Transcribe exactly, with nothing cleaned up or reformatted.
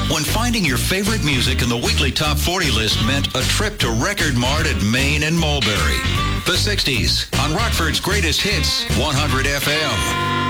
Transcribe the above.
when finding your favorite music in the weekly Top forty list meant a trip to Record Mart at Main and Mulberry. The sixties on Rockford's Greatest Hits, one hundred F M.